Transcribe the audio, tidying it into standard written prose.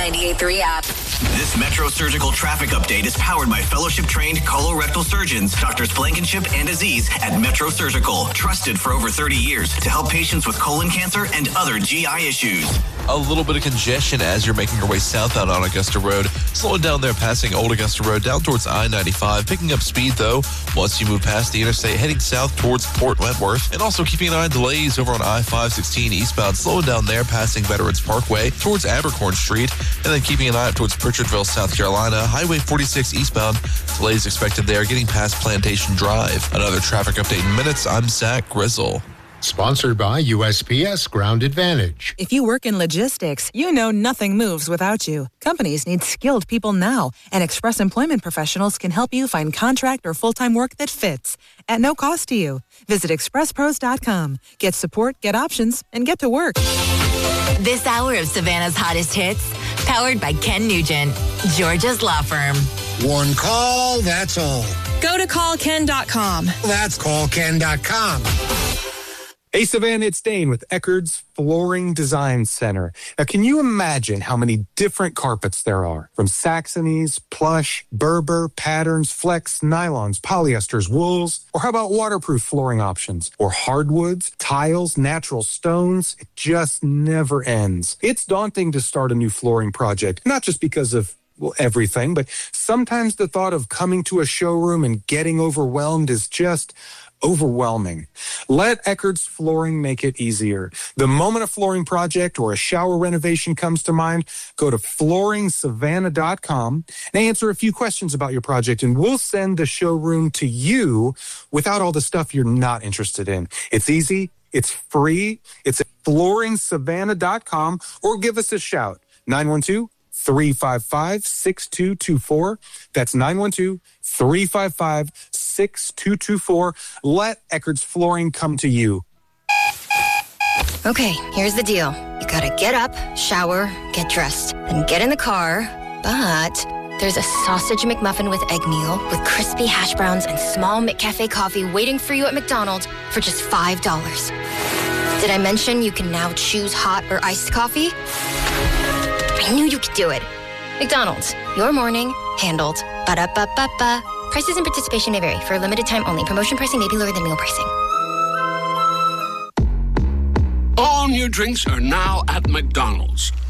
98.3 app. This Metro Surgical traffic update is powered by fellowship-trained colorectal surgeons, Drs. Blankenship and Aziz at Metro Surgical, trusted for over 30 years to help patients with colon cancer and other GI issues. A little bit of congestion as you're making your way southbound on Augusta Road. Slowing down there passing Old Augusta Road down towards I-95. Picking up speed, though, once you move past the interstate, heading south towards Port Wentworth. And also keeping an eye on delays over on I-516 eastbound. Slowing down there passing Veterans Parkway towards Abercorn Street. And then keeping an eye out towards Pritchardville, South Carolina. Highway 46 eastbound. Delays expected there, getting past Plantation Drive. Another traffic update in minutes. I'm Zach Grizzle. Sponsored by USPS Ground Advantage. If you work in logistics, you know nothing moves without you. Companies need skilled people now, and Express Employment Professionals can help you find contract or full-time work that fits at no cost to you. Visit expresspros.com. Get support, get options, and get to work. This hour of Savannah's hottest hits, powered by Ken Nugent, Georgia's law firm. One call, that's all. Go to callken.com. That's callken.com. Hey, Savannah, it's Dane with Eckerd's Flooring Design Center. Now, can you imagine how many different carpets there are? From Saxony's, plush, Berber, patterns, flex, nylons, polyesters, wools, or how about waterproof flooring options? Or hardwoods, tiles, natural stones? It just never ends. It's daunting to start a new flooring project, not just because of everything, but sometimes the thought of coming to a showroom and getting overwhelmed is just overwhelming. Let Eckerd's Flooring make it easier. The moment a flooring project or a shower renovation comes to mind, go to FlooringSavannah.com and answer a few questions about your project, and we'll send the showroom to you without all the stuff you're not interested in. It's easy. It's free. It's at FlooringSavannah.com, or give us a shout. 912-355-6224. That's 912-355-6224. Let Eckerd's Flooring come to you. Okay, here's the deal. You gotta get up, shower, get dressed, then get in the car, but there's a sausage McMuffin with egg meal with crispy hash browns and small McCafe coffee waiting for you at McDonald's for just $5. Did I mention you can now choose hot or iced coffee? I knew you could do it. McDonald's, your morning, handled. Ba-da-ba-ba-ba. Prices and participation may vary. For a limited time only. Promotion pricing may be lower than meal pricing. All new drinks are now at McDonald's.